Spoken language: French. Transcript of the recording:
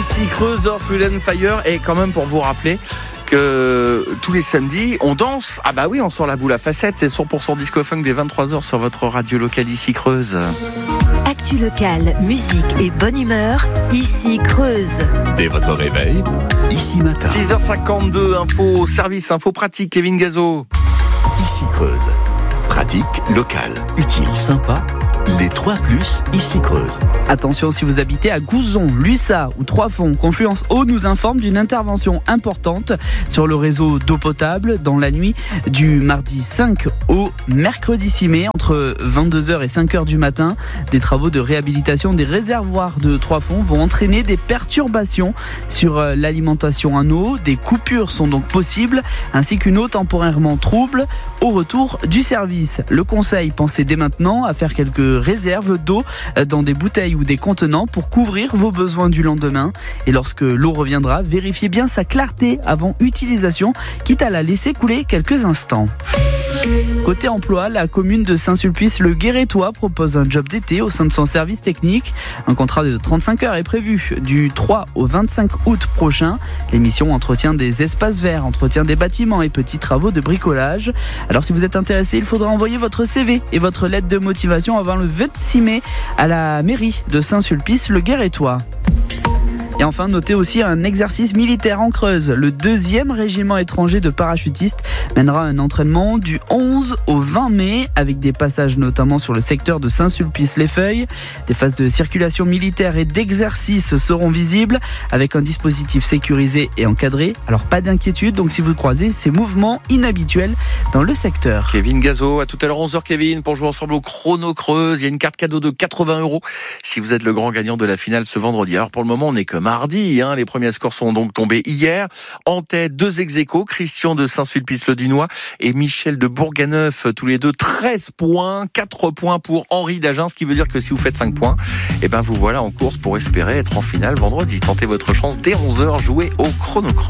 Ici Creuse, Earth, Wind & Fire. Et quand même pour vous rappeler que tous les samedis, on danse. Ah bah oui, on sort la boule à facettes. C'est 100% disco funk dès 23h sur votre radio locale Ici Creuse. Actu locale, musique et bonne humeur, Ici Creuse. Dès votre réveil, Ici Matin. 6h52, info, service, info pratique, Kevin Gazo. Ici Creuse. Pratique, locale, utile, sympa. Les 3 plus Ici Creuse. Attention, si vous habitez à Gouzon, Lussat ou Trois-Fonts, Confluence Eau nous informe d'une intervention importante sur le réseau d'eau potable dans la nuit du mardi 5 au mercredi 6 mai entre 22h et 5h du matin. Des travaux de réhabilitation des réservoirs de Trois-Fonts vont entraîner des perturbations sur l'alimentation en eau. Des coupures sont donc possibles ainsi qu'une eau temporairement trouble au retour du service. Le conseil, pensez dès maintenant à faire quelques réserves d'eau dans des bouteilles ou des contenants pour couvrir vos besoins du lendemain. Et lorsque l'eau reviendra, vérifiez bien sa clarté avant utilisation, quitte à la laisser couler quelques instants. Côté emploi, la commune de Saint-Sulpice-le-Guérétois propose un job d'été au sein de son service technique. Un contrat de 35 heures est prévu du 3 au 25 août prochain. L'émission entretient des espaces verts, entretient des bâtiments et petits travaux de bricolage. Alors si vous êtes intéressé, il faudra envoyer votre CV et votre lettre de motivation avant le 26 mai à la mairie de Saint-Sulpice-le-Guérétois. Et enfin, notez aussi un exercice militaire en Creuse. Le 2e régiment étranger de parachutistes mènera un entraînement du 11 au 20 mai avec des passages notamment sur le secteur de Saint-Sulpice-les-Feuilles. Des phases de circulation militaire et d'exercice seront visibles avec un dispositif sécurisé et encadré. Alors pas d'inquiétude, donc si vous croisez ces mouvements inhabituels dans le secteur. Kevin Gazo, à tout à l'heure 11h Kevin, pour jouer ensemble au Chrono Creuse. Il y a une carte cadeau de 80 € si vous êtes le grand gagnant de la finale ce vendredi. Alors pour le moment, on n'est que mardi, les premiers scores sont donc tombés hier. En tête, 2 ex-aequo, Christian de Saint-Sulpice-le-Dunois et Michel de Bourganeuf, tous les deux 13 points, 4 points pour Henri d'Agen, ce qui veut dire que si vous faites 5 points, vous voilà en course pour espérer être en finale vendredi. Tentez votre chance dès 11h, jouez au Chrono Creuse.